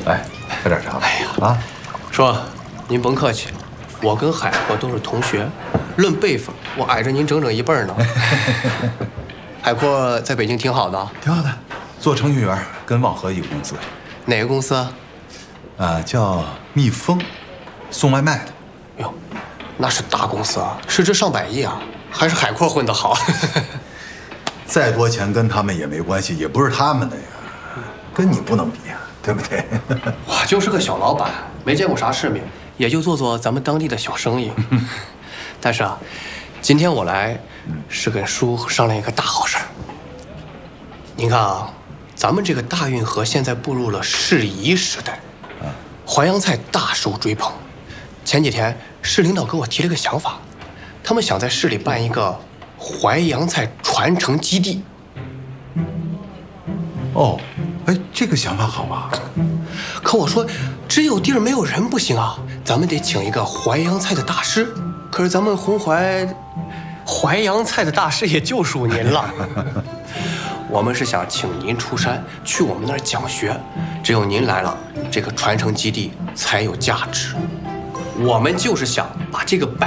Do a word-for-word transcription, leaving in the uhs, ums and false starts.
来，喝点茶吧。 哎呀， 啊， 说，您甭客气，我跟海阔都是同学，论辈分，我矮着您整整一辈呢。海阔在北京挺好的， 挺好的，做程序员，跟望和一个公司。 哪个公司啊？ 啊，叫蜜蜂，送外卖的。 哟，那是大公司啊，市值上百亿啊，还是海阔混得好。 再多钱跟他们也没关系，也不是他们的呀，跟你不能比呀，对不对？ 我就是个小老板，没见过啥世面，也就做做咱们当地的小生意。但是啊，今天我来是跟叔商量一个大好事儿。您看啊，咱们这个大运河现在步入了市宜时代，淮扬菜大受追捧。前几天市领导跟我提了个想法，他们想在市里办一个淮扬菜传承基地。 哦，哎，这个想法好啊。 可我说，只有地儿没有人不行啊，咱们得请一个淮扬菜的大师。可是咱们红淮淮扬菜的大师也就属您了。我们是想请您出山去我们那儿讲学，只有您来了，这个传承基地才有价值。我们就是想把这个百